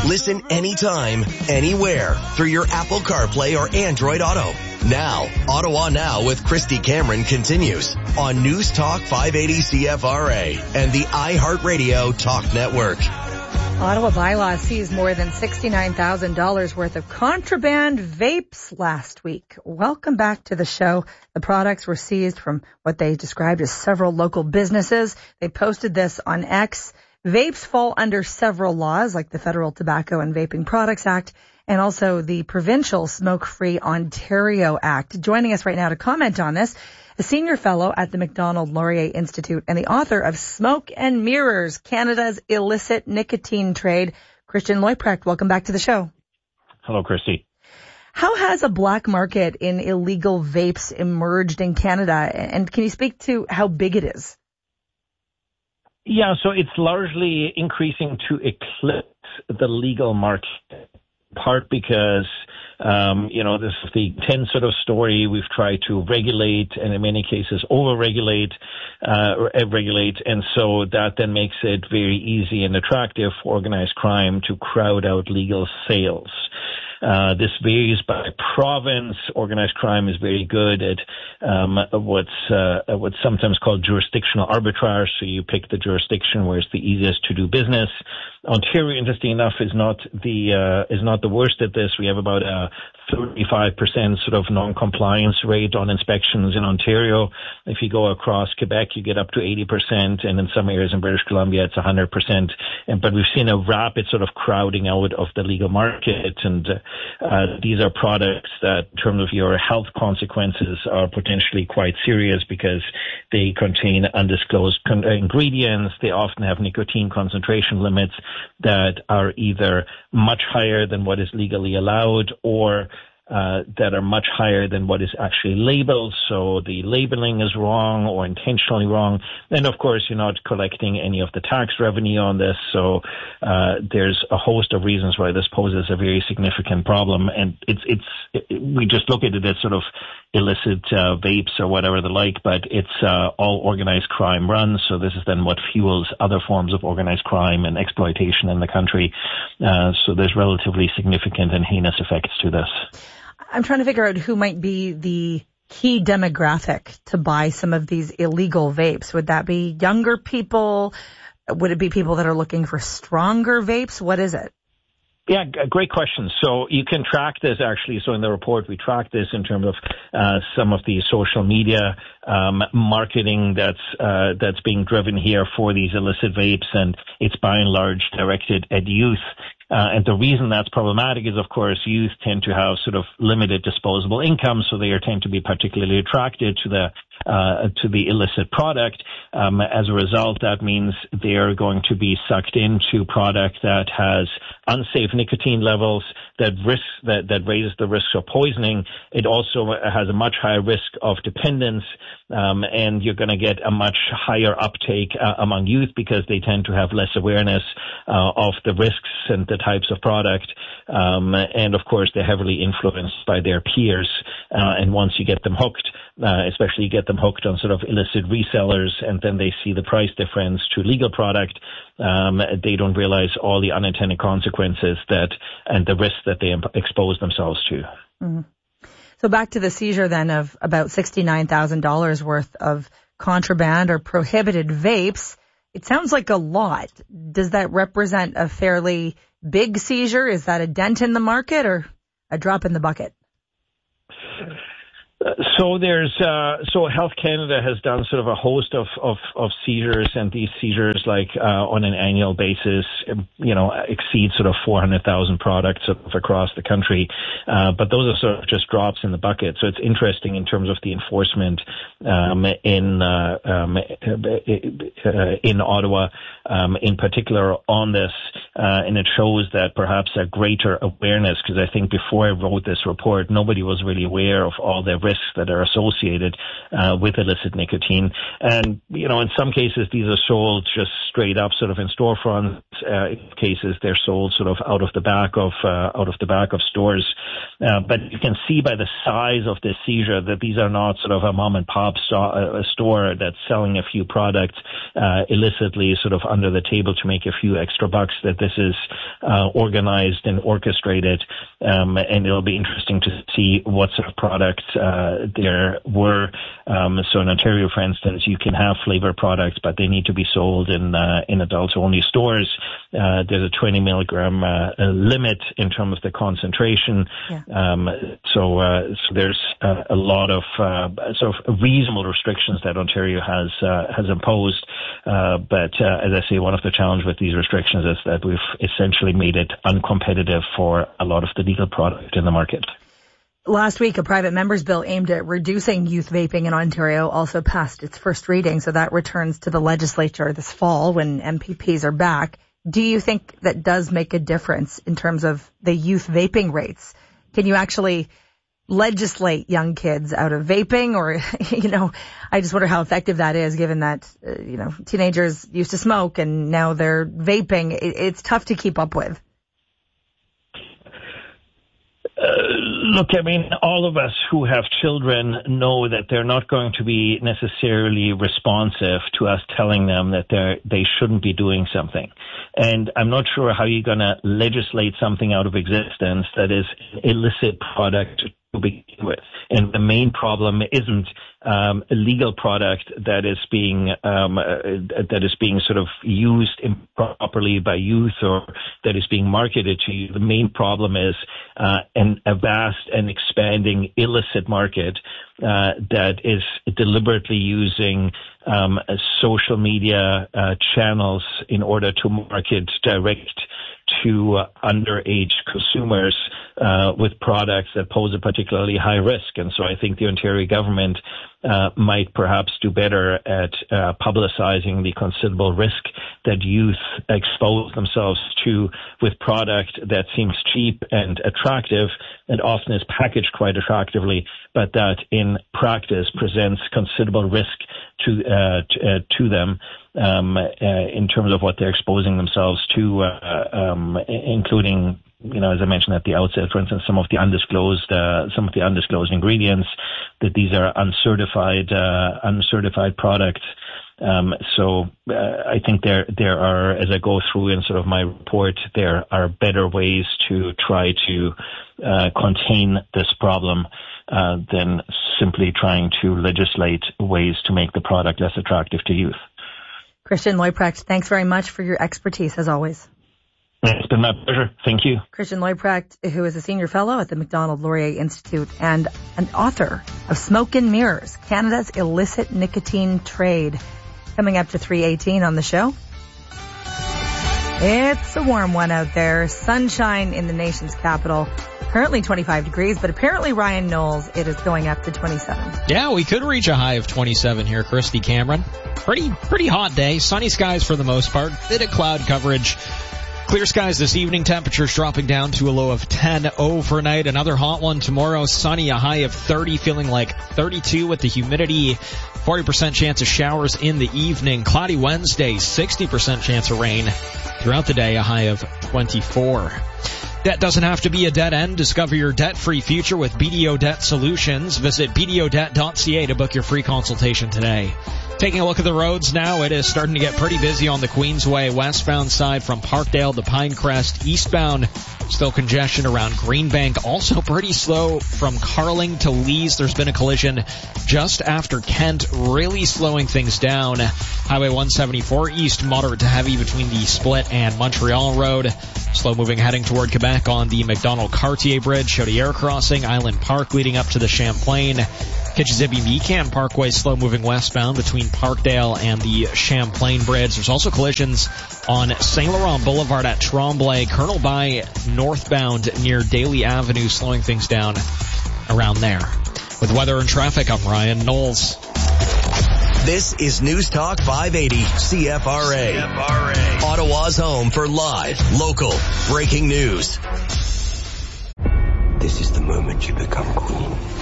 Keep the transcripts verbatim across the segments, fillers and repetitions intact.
Listen anytime, anywhere through your Apple CarPlay or Android Auto. Now, Ottawa Now with Christy Cameron continues on News Talk five eighty C F R A and the iHeartRadio Talk Network. Ottawa bylaw seized more than sixty-nine thousand dollars worth of contraband vapes last week. Welcome back to the show. The products were seized from what they described as several local businesses. They posted this on X. Vapes fall under several laws like the Federal Tobacco and Vaping Products Act and also the Provincial Smoke-Free Ontario Act. Joining us right now to comment on this, a senior fellow at the Macdonald Laurier Institute and the author of Smoke and Mirrors, Canada's Illicit Nicotine Trade, Christian Leuprecht. Welcome back to the show. Hello, Christy. How has a black market in illegal vapes emerged in Canada? And can you speak to how big it is? Yeah, so it's largely increasing to eclipse the legal market, in part because, um, you know, this is the ten sort of story. We've tried to regulate and in many cases over-regulate, uh, or regulate. And so that then makes it very easy and attractive for organized crime to crowd out legal sales. Uh, this varies by province. Organized crime is very good at um, what's uh, what's sometimes called jurisdictional arbitrage. So you pick the jurisdiction where it's the easiest to do business. Ontario, interesting enough, is not the uh, is not the worst at this. We have about a thirty-five percent sort of non-compliance rate on inspections in Ontario. If you go across Quebec, you get up to eighty percent, and in some areas in British Columbia, it's one hundred percent. And, but we've seen a rapid sort of crowding out of the legal market, and uh, these are products that, in terms of your health consequences, are potentially quite serious because they contain undisclosed con- ingredients. They often have nicotine concentration limits that are either much higher than what is legally allowed or uh, that are much higher than what is actually labeled. So the labeling is wrong or intentionally wrong. And of course, you're not collecting any of the tax revenue on this. So uh, there's a host of reasons why this poses a very significant problem. And it's, it's, it, we just look at it as sort of illicit uh, vapes or whatever the like, but it's uh, all organized crime run. So this is then what fuels other forms of organized crime and exploitation in the country. Uh, so there's relatively significant and heinous effects to this. I'm trying to figure out who might be the key demographic to buy some of these illegal vapes. Would that be younger people? Would it be people that are looking for stronger vapes? What is it? Yeah, great question. So you can track this actually. So in the report, we track this in terms of uh, some of the social media um, marketing that's uh, that's being driven here for these illicit vapes, and it's by and large directed at youth. Uh, and the reason that's problematic is, of course, youth tend to have sort of limited disposable income, so they are, tend to be particularly attracted to the uh, to the illicit product. Um, as a result, that means they are going to be sucked into product that has unsafe nicotine levels, that risk that that raises the risk of poisoning. It also has a much higher risk of dependence, um, and you're going to get a much higher uptake uh, among youth because they tend to have less awareness uh, of the risks and the types of product, um, and of course they're heavily influenced by their peers. Uh, and once you get them hooked, uh, especially you get them hooked on sort of illicit resellers, and then they see the price difference to legal product, um, they don't realize all the unintended consequences that and the risks that they imp- expose themselves to. Mm-hmm. So back to the seizure then of about sixty-nine thousand dollars worth of contraband or prohibited vapes. It sounds like a lot. Does that represent a fairly big seizure? Is that a dent in the market or a drop in the bucket? Uh, so there's uh, so Health Canada has done sort of a host of, of, of seizures, and these seizures, like uh, on an annual basis, you know, exceed sort of four hundred thousand products across the country. Uh, but those are sort of just drops in the bucket. So it's interesting in terms of the enforcement um, in uh, um, in Ottawa, um, in particular on this, uh, and it shows that perhaps a greater awareness. Because I think before I wrote this report, nobody was really aware of all the risks risks that are associated uh, with illicit nicotine. And, you know, in some cases, these are sold just straight up sort of in storefronts. Uh, in cases, they're sold sort of out of the back of, uh, out of the back of stores. Uh, but you can see by the size of this seizure that these are not sort of a mom and pop sto- a store that's selling a few products, uh, illicitly sort of under the table to make a few extra bucks, that this is, uh, organized and orchestrated. Um, and it'll be interesting to see what sort of products, uh, there were. Um, so in Ontario, for instance, you can have flavor products, but they need to be sold in, uh, in adult-only stores. Uh, there's a twenty milligram, uh, limit in terms of the concentration. Yeah. Um, so, uh, so there's uh, a lot of, uh, sort of reasonable restrictions that Ontario has, uh, has imposed. Uh, but, uh, as I say, one of the challenges with these restrictions is that we've essentially made it uncompetitive for a lot of the legal product in the market. Last week, a private member's bill aimed at reducing youth vaping in Ontario also passed its first reading, so that returns to the legislature this fall when M P Ps are back. Do you think that does make a difference in terms of the youth vaping rates? Can you actually legislate young kids out of vaping? Or, you know, I just wonder how effective that is, given that, uh, you know, teenagers used to smoke and now they're vaping. It, it's tough to keep up with. Uh, look, I mean, all of us who have children know that they're not going to be necessarily responsive to us telling them that they they shouldn't be doing something. And I'm not sure how you're going to legislate something out of existence that is an illicit product to begin with. And the main problem isn't um, a legal product that is being um, uh, that is being sort of used improperly by youth or that is being marketed to you. The main problem is uh, an, a vast and expanding illicit market uh, that is deliberately using um, social media uh, channels in order to market direct to uh, underage consumers uh, with products that pose a particularly high risk. And so I think the Ontario government uh, might perhaps do better at uh, publicizing the considerable risk that youth expose themselves to with product that seems cheap and attractive and often is packaged quite attractively, but that in practice presents considerable risk to uh, to, uh, to them. Um, uh, in terms of what they're exposing themselves to, uh, um, including, you know, as I mentioned at the outset, for instance, some of the undisclosed, uh, some of the undisclosed ingredients, that these are uncertified, uh, uncertified products. Um, so, uh, I think there, there are, as I go through in sort of my report, there are better ways to try to, uh, contain this problem, uh, than simply trying to legislate ways to make the product less attractive to youth. Christian Leuprecht, thanks very much for your expertise, as always. It's been my pleasure. Thank you. Christian Leuprecht, who is a senior fellow at the Macdonald Laurier Institute and an author of Smoke and Mirrors, Canada's Illicit Nicotine Trade. Coming up to three eighteen on the show. It's a warm one out there. Sunshine in the nation's capital. Currently twenty-five degrees, but apparently, Ryan Knowles, it is going up to twenty-seven. Yeah, we could reach a high of twenty-seven here, Christy Cameron. Pretty, pretty hot day. Sunny skies for the most part. Bit of cloud coverage. Clear skies this evening. Temperatures dropping down to a low of ten overnight. Another hot one tomorrow. Sunny, a high of thirty, feeling like thirty-two with the humidity. forty percent chance of showers in the evening. Cloudy Wednesday, sixty percent chance of rain. Throughout the day, a high of twenty-four. Debt doesn't have to be a dead end. Discover your debt-free future with B D O Debt Solutions. Visit b d o debt dot c a to book your free consultation today. Taking a look at the roads now, it is starting to get pretty busy on the Queensway westbound side from Parkdale to Pinecrest. Eastbound, still congestion around Greenbank. Also pretty slow from Carling to Lees. There's been a collision just after Kent, really slowing things down. Highway one seventy-four east, moderate to heavy between the Split and Montreal Road. Slow moving heading toward Quebec on the Macdonald-Cartier Bridge, Chaudière Crossing, Island Park leading up to the Champlain. Kitchissippi-Mecan Parkway slow moving westbound between Parkdale and the Champlain Bridge. There's also collisions on Saint Laurent Boulevard at Tremblay. Colonel By northbound near Daly Avenue slowing things down around there. With weather and traffic, I'm Ryan Knowles. This is News Talk five eighty C F R A. C F R A. Ottawa's home for live, local, breaking news. This is the moment you become queen.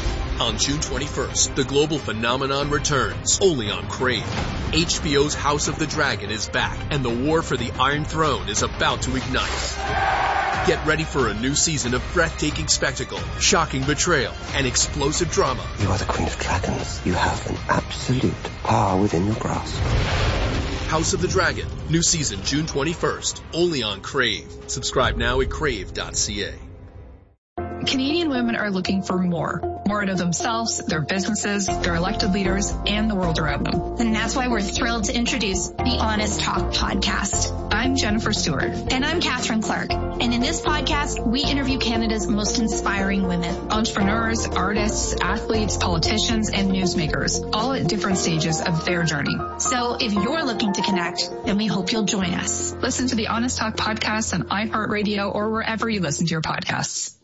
On June twenty-first, the global phenomenon returns, only on Crave. H B O's House of the Dragon is back, and the war for the Iron Throne is about to ignite. Get ready for a new season of breathtaking spectacle, shocking betrayal, and explosive drama. You are the Queen of Dragons. You have an absolute power within your grasp. House of the Dragon, new season June twenty-first, only on Crave. Subscribe now at crave dot c a. Canadian women are looking for more. More out of themselves, their businesses, their elected leaders, and the world around them. And that's why we're thrilled to introduce the Honest Talk podcast. I'm Jennifer Stewart. And I'm Catherine Clark. And in this podcast, we interview Canada's most inspiring women. Entrepreneurs, artists, athletes, politicians, and newsmakers, all at different stages of their journey. So if you're looking to connect, then we hope you'll join us. Listen to the Honest Talk podcast on iHeartRadio or wherever you listen to your podcasts.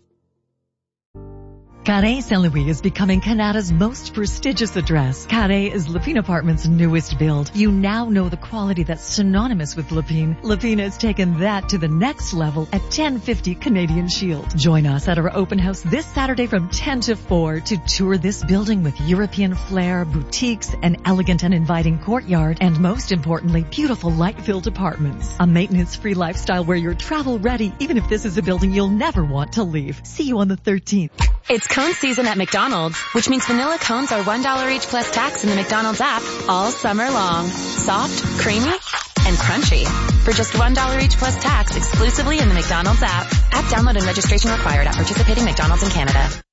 Carré Saint Louis is becoming Canada's most prestigious address. Carré is Lepine Apartments' newest build. You now know the quality that's synonymous with Lepine. Lepine has taken that to the next level at ten fifty Canadian Shield. Join us at our open house this Saturday from ten to four to tour this building with European flair, boutiques, an elegant and inviting courtyard, and most importantly, beautiful light-filled apartments. A maintenance-free lifestyle where you're travel ready, even if this is a building you'll never want to leave. See you on the thirteenth. It's cone season at McDonald's, which means vanilla cones are one dollar each plus tax in the McDonald's app all summer long. Soft, creamy, and crunchy. For just one dollar each plus tax exclusively in the McDonald's app. App download and registration required at participating McDonald's in Canada.